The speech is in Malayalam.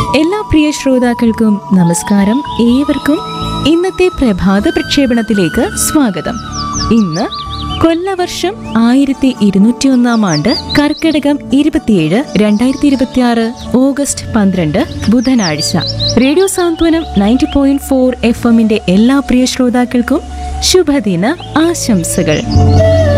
എല്ലാ പ്രിയ ശ്രോതാക്കൾക്കും നമസ്കാരം. ഏവർക്കും ഇന്നത്തെ പ്രഭാത പ്രക്ഷേപണത്തിലേക്ക് സ്വാഗതം. ഇന്ന് കൊല്ലവർഷം 1201 ആണ്ട് കർക്കിടകം 27 2026 ഓഗസ്റ്റ് 12 ബുധനാഴ്ച. റേഡിയോ സാന്ത്വനം 90.4 FM എല്ലാ പ്രിയ ശ്രോതാക്കൾക്കും ശുഭദിന ആശംസകൾ.